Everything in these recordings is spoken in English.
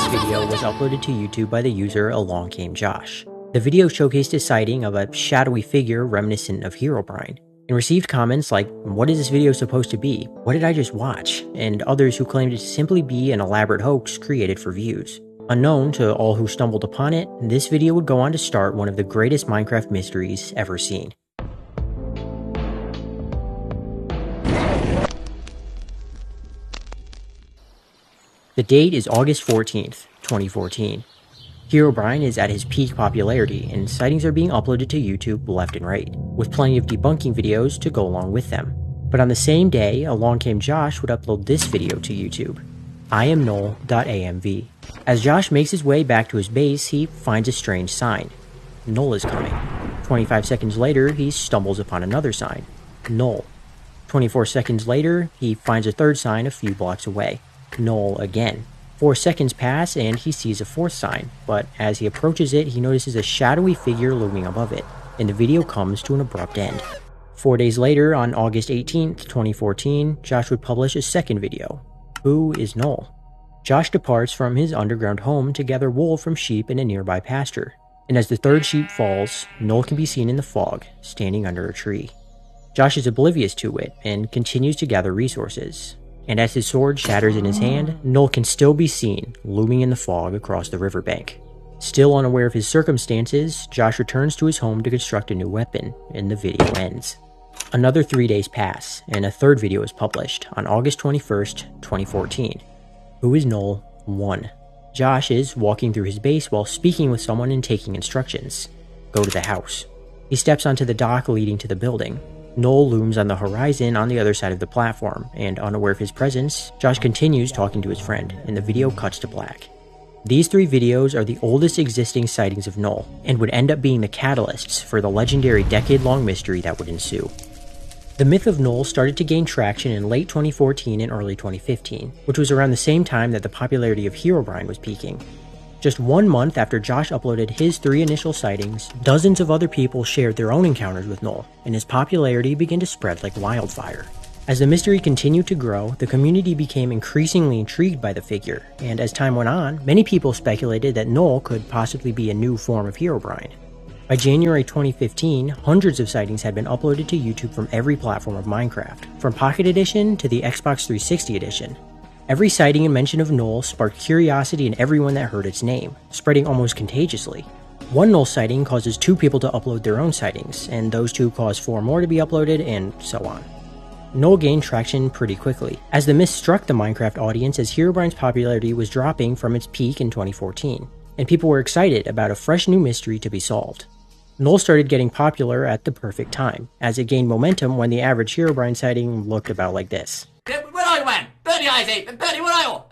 video was uploaded to YouTube by the user Along Came Josh. The video showcased a sighting of a shadowy figure reminiscent of Herobrine, and received comments like, "What is this video supposed to be? What did I just watch?" and others who claimed it to simply be an elaborate hoax created for views. Unknown to all who stumbled upon it, this video would go on to start one of the greatest Minecraft mysteries ever seen. The date is August 14th, 2014. Herobrine is at his peak popularity, and sightings are being uploaded to YouTube left and right, with plenty of debunking videos to go along with them. But on the same day, Along Came Josh would upload this video to YouTube, IamNoel.amv. As Josh makes his way back to his base, he finds a strange sign. Noel is coming. 25 seconds later, he stumbles upon another sign, Noel. 24 seconds later, he finds a third sign a few blocks away, Noel again. 4 seconds pass and he sees a fourth sign, but as he approaches it, he notices a shadowy figure looming above it, and the video comes to an abrupt end. 4 days later, on August 18th, 2014, Josh would publish a second video, Who is Noel? Josh departs from his underground home to gather wool from sheep in a nearby pasture, and as the third sheep falls, Noel can be seen in the fog, standing under a tree. Josh is oblivious to it and continues to gather resources. And as his sword shatters in his hand, Noel can still be seen, looming in the fog across the riverbank. Still unaware of his circumstances, Josh returns to his home to construct a new weapon, and the video ends. Another 3 days pass, and a third video is published on August 21st, 2014. Who is Noel 1? Josh is walking through his base while speaking with someone and taking instructions. Go to the house. He steps onto the dock leading to the building. Noel looms on the horizon on the other side of the platform, and unaware of his presence, Josh continues talking to his friend, and the video cuts to black. These 3 videos are the oldest existing sightings of Noel, and would end up being the catalysts for the legendary decade-long mystery that would ensue. The myth of Noel started to gain traction in late 2014 and early 2015, which was around the same time that the popularity of Herobrine was peaking. Just 1 month after Josh uploaded his 3 initial sightings, dozens of other people shared their own encounters with Noel, and his popularity began to spread like wildfire. As the mystery continued to grow, the community became increasingly intrigued by the figure, and as time went on, many people speculated that Noel could possibly be a new form of Herobrine. By January 2015, hundreds of sightings had been uploaded to YouTube from every platform of Minecraft, from Pocket Edition to the Xbox 360 Edition. Every sighting and mention of Noel sparked curiosity in everyone that heard its name, spreading almost contagiously. One Noel sighting causes 2 people to upload their own sightings, and those 2 cause 4 more to be uploaded, and so on. Noel gained traction pretty quickly, as the myth struck the Minecraft audience as Herobrine's popularity was dropping from its peak in 2014, and people were excited about a fresh new mystery to be solved. Noel started getting popular at the perfect time, as it gained momentum when the average Herobrine sighting looked about like this. Where are you, man? Birdie eyes, eh? Birdie, where are you?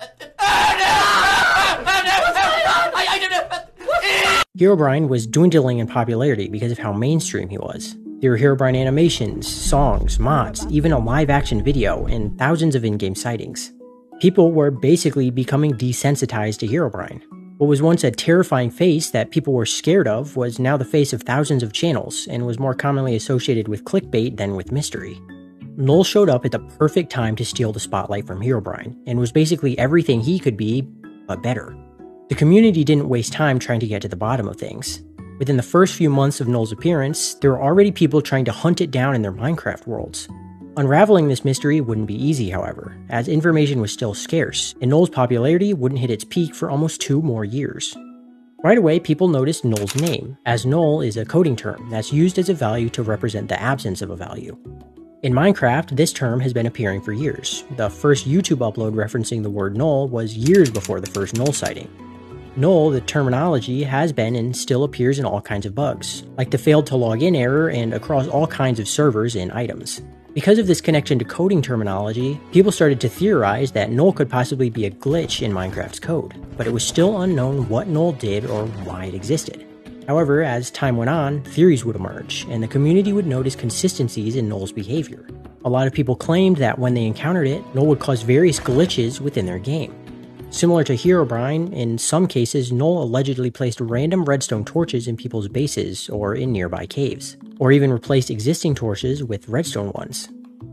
Herobrine was dwindling in popularity because of how mainstream he was. There were Herobrine animations, songs, mods, even a live-action video, and thousands of in-game sightings. People were basically becoming desensitized to Herobrine. What was once a terrifying face that people were scared of was now the face of thousands of channels, and was more commonly associated with clickbait than with mystery. Noel showed up at the perfect time to steal the spotlight from Herobrine, and was basically everything he could be, but better. The community didn't waste time trying to get to the bottom of things. Within the first few months of Noel's appearance, there were already people trying to hunt it down in their Minecraft worlds. Unraveling this mystery wouldn't be easy, however, as information was still scarce, and Noel's popularity wouldn't hit its peak for almost 2 more years. Right away, people noticed Noel's name, as Noel is a coding term that's used as a value to represent the absence of a value. In Minecraft, this term has been appearing for years. The first YouTube upload referencing the word Noel was years before the first Noel sighting. Noel, the terminology, has been and still appears in all kinds of bugs, like the failed to log in error and across all kinds of servers and items. Because of this connection to coding terminology, people started to theorize that Noel could possibly be a glitch in Minecraft's code, but it was still unknown what Noel did or why it existed. However, as time went on, theories would emerge, and the community would notice consistencies in Noel's behavior. A lot of people claimed that when they encountered it, Noel would cause various glitches within their game. Similar to Herobrine, in some cases Noel allegedly placed random redstone torches in people's bases or in nearby caves, or even replaced existing torches with redstone ones.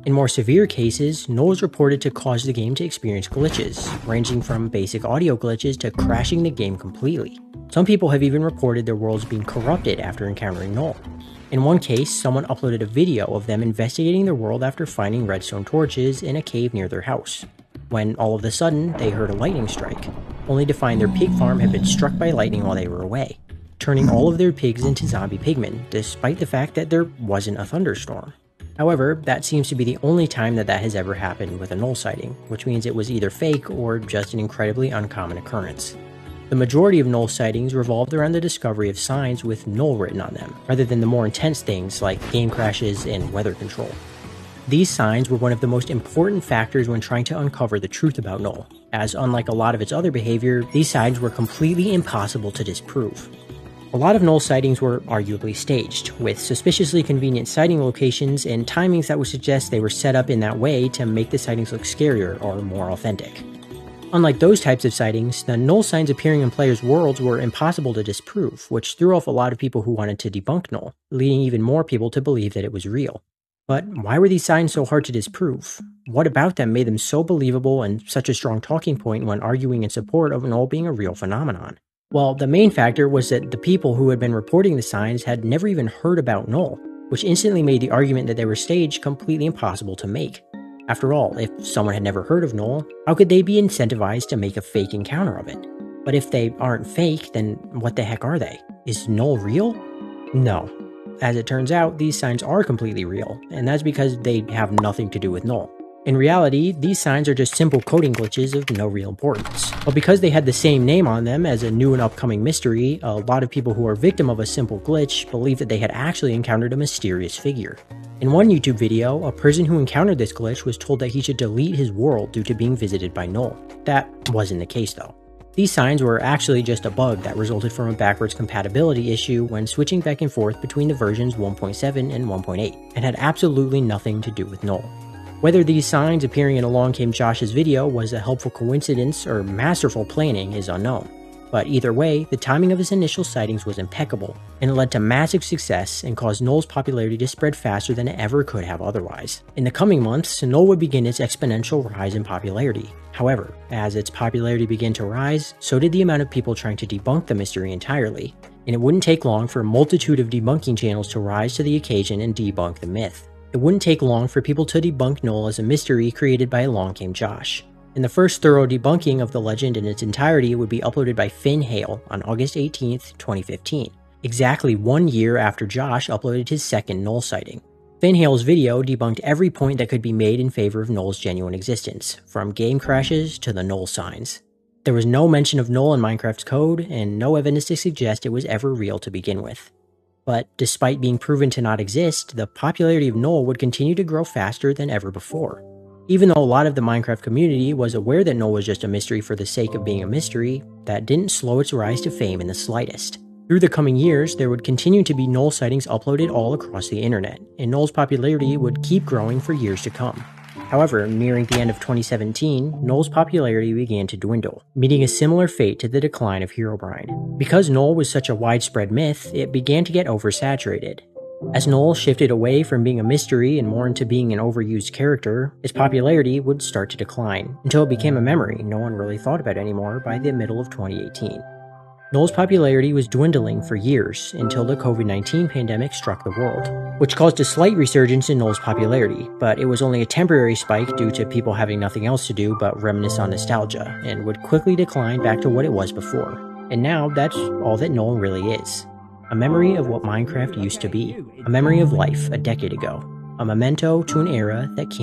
In more severe cases, Null is reported to cause the game to experience glitches, ranging from basic audio glitches to crashing the game completely. Some people have even reported their worlds being corrupted after encountering Null. In one case, someone uploaded a video of them investigating their world after finding redstone torches in a cave near their house, when all of a sudden they heard a lightning strike, only to find their pig farm had been struck by lightning while they were away, turning all of their pigs into zombie pigmen, despite the fact that there wasn't a thunderstorm. However, that seems to be the only time that has ever happened with a Null sighting, which means it was either fake or just an incredibly uncommon occurrence. The majority of Null sightings revolved around the discovery of signs with Null written on them, rather than the more intense things like game crashes and weather control. These signs were one of the most important factors when trying to uncover the truth about Null, as unlike a lot of its other behavior, these signs were completely impossible to disprove. A lot of Null sightings were arguably staged, with suspiciously convenient sighting locations and timings that would suggest they were set up in that way to make the sightings look scarier or more authentic. Unlike those types of sightings, the Null signs appearing in players' worlds were impossible to disprove, which threw off a lot of people who wanted to debunk Null, leading even more people to believe that it was real. But why were these signs so hard to disprove? What about them made them so believable and such a strong talking point when arguing in support of Null being a real phenomenon? Well, the main factor was that the people who had been reporting the signs had never even heard about Null, which instantly made the argument that they were staged completely impossible to make. After all, if someone had never heard of Null, how could they be incentivized to make a fake encounter of it? But if they aren't fake, then what the heck are they? Is Null real? No. As it turns out, these signs are completely real, and that's because they have nothing to do with Null. In reality, these signs are just simple coding glitches of no real importance. But because they had the same name on them as a new and upcoming mystery, a lot of people who are victim of a simple glitch believe that they had actually encountered a mysterious figure. In one YouTube video, a person who encountered this glitch was told that he should delete his world due to being visited by Null. That wasn't the case though. These signs were actually just a bug that resulted from a backwards compatibility issue when switching back and forth between the versions 1.7 and 1.8, and had absolutely nothing to do with Null. Whether these signs appearing in Along Came Josh's video was a helpful coincidence or masterful planning is unknown, but either way, the timing of his initial sightings was impeccable, and it led to massive success and caused Null's popularity to spread faster than it ever could have otherwise. In the coming months, Null would begin its exponential rise in popularity. However, as its popularity began to rise, so did the amount of people trying to debunk the mystery entirely, and it wouldn't take long for a multitude of debunking channels to rise to the occasion and debunk the myth. It wouldn't take long for people to debunk Null as a mystery created by Along Came Josh. And the first thorough debunking of the legend in its entirety would be uploaded by Finn Hale on August 18, 2015, exactly 1 year after Josh uploaded his second Null sighting. Finn Hale's video debunked every point that could be made in favor of Null's genuine existence, from game crashes to the Null signs. There was no mention of Null in Minecraft's code, and no evidence to suggest it was ever real to begin with. But despite being proven to not exist, the popularity of Null would continue to grow faster than ever before. Even though a lot of the Minecraft community was aware that Null was just a mystery for the sake of being a mystery, that didn't slow its rise to fame in the slightest. Through the coming years, there would continue to be Null sightings uploaded all across the internet, and Null's popularity would keep growing for years to come. However, nearing the end of 2017, Null's popularity began to dwindle, meeting a similar fate to the decline of Herobrine. Because Null was such a widespread myth, it began to get oversaturated. As Null shifted away from being a mystery and more into being an overused character, its popularity would start to decline, until it became a memory no one really thought about anymore by the middle of 2018. Null's popularity was dwindling for years until the COVID-19 pandemic struck the world, which caused a slight resurgence in Null's popularity, but it was only a temporary spike due to people having nothing else to do but reminisce on nostalgia, and would quickly decline back to what it was before. And now, that's all that Null really is. A memory of what Minecraft used to be. A memory of life a decade ago. A memento to an era that can't